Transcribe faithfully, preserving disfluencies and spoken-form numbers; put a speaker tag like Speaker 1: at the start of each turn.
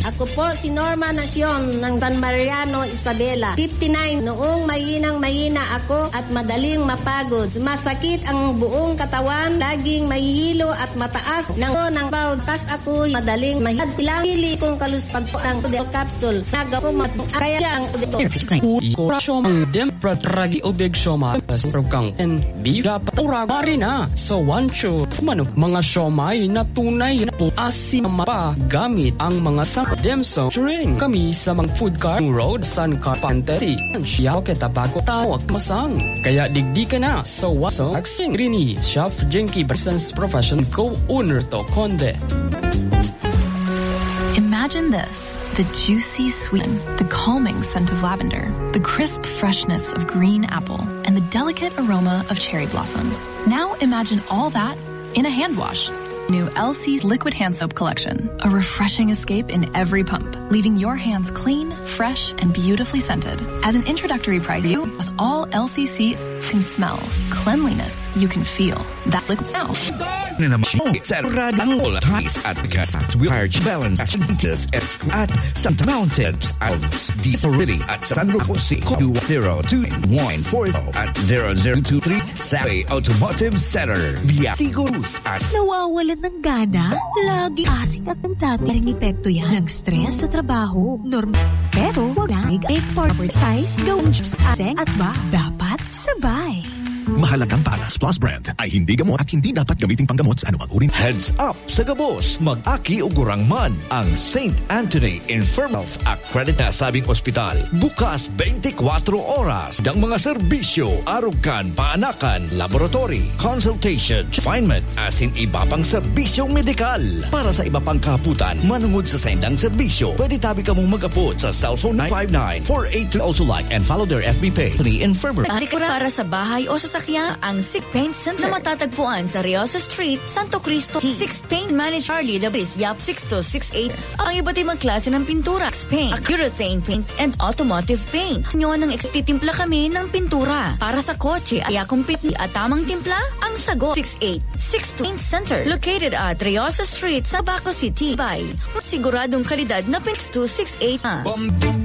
Speaker 1: Ako po si Norma Nacion ng San Mariano, Isabela. fifty-nine. Noong mahinang mahina ako at madaling mapagod. Masakit ang buong katawan, laging mahihilo at mataas ng ng bawd. Kas ako'y madaling mahihad. Ilang pili kong kaluspag po ang Udel Capsule. Saga ko mat kaya ang Udel.
Speaker 2: Urasyon dem pratragi ubig syoma pasprogkang and biga paturagari na. So one show mano mga syomay na tunay na po asim pa gamit ang mga Demso during kami sa mga food car road San Carpanteri siya kita bago tawag masang kaya digdi ka na so waso aksing rini chef Jenky Business Professional co-owner to Conde.
Speaker 3: Imagine this: the juicy sweet, the calming scent of lavender, the crisp freshness of green apple, and the delicate aroma of cherry blossoms. Now imagine all that in a hand wash. New L C's Liquid Hand Soap Collection. A refreshing escape in every pump, leaving your hands clean, fresh, and beautifully scented. As an introductory price, you, with all L C Cs, can smell cleanliness you can feel. That's Liquid now.
Speaker 4: At Casat, we are balance at Santa Mountains of Disority at San Roque two zero two one four at zero zero two three Saturday Automotive Center via Sigurus at
Speaker 5: nawawalan ng gana, lagi asing at ang tataring epekto yan ng stress sa trabaho. Normal, pero wag na eight proper size, gawin chips aseng at ba dapat sabay.
Speaker 6: Mahalagang Palas Plus brand ay hindi gamot at hindi dapat gamiting panggamot sa anumang uri.
Speaker 4: Heads up sa gabos, mag-aki o gurangman ang Saint Anthony Infirmal Accredited Sabing Ospital. Bukas twenty-four oras ng mga serbisyo, arugan, paanakan, laboratory, consultation, confinement, asin iba pang serbisyong medikal. Para sa iba pang kaputan, manungod sa sendang serbisyo, pwede tabi ka mong mag-apot sa cellphone nine five nine four eight two. Also like and follow their F B page. Infirmary.
Speaker 7: Para sa bahay o sa sakya, ang Sick Paint Center na matatagpuan sa Riosa Street, Santo Cristo. Six Paint Manager Charlie Labris, Yap six two six eight. Ang iba't ibang klase ng pintura, paint, urethane paint, and automotive paint. Nyo nang ekstitimpla kami ng pintura. Para sa kotse, ay akong piti at tamang timpla, ang sagot. six eight six two Paint Center, located at Riosa Street, sa Baco City, Bay. Siguradong kalidad na six two six eight.